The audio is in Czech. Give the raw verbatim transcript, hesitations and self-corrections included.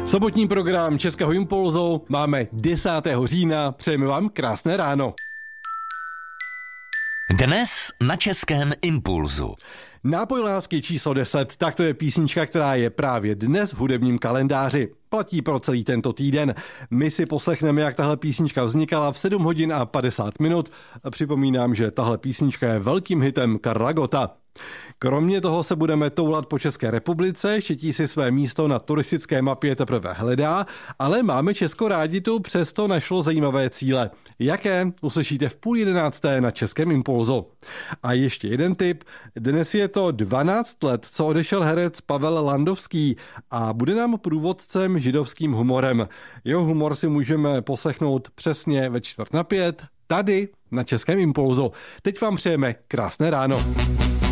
Sobotní program Českého impulzu máme desátého října. Přejeme vám krásné ráno. Dnes na Českém impulzu. Nápoj lásky číslo deset, tak to je písnička, která je právě dnes v hudebním kalendáři. Platí pro celý tento týden. My si poslechneme, jak tahle písnička vznikala v sedm hodin a padesát minut. Připomínám, že tahle písnička je velkým hitem Karla Gotta. Kromě toho se budeme toulat po České republice, Štětí si své místo na turistické mapě teprve hledá, ale máme Česko rádi, tu přesto našlo zajímavé cíle. Jaké? Uslyšíte v půl jedenácté na Českém impulzu. A ještě jeden tip. Dnes je to dvanáct let, co odešel herec Pavel Landovský a bude nám průvodcem židovským humorem. Jeho humor si můžeme poslechnout přesně ve čtvrt na pět, tady na Českém impulzu. Teď vám přejeme krásné ráno.